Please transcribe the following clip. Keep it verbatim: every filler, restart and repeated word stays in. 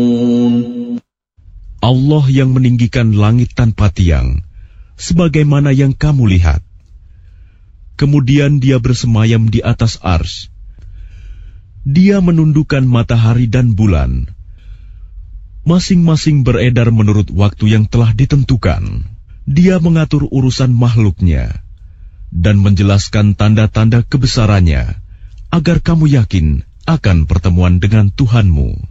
Allah yang meninggikan langit tanpa tiang, sebagaimana yang kamu lihat. Kemudian Dia bersemayam di atas arsy. Dia menundukkan matahari dan bulan. Masing-masing beredar menurut waktu yang telah ditentukan. Dia mengatur urusan makhluknya dan menjelaskan tanda-tanda kebesarannya, agar kamu yakin akan pertemuan dengan Tuhanmu.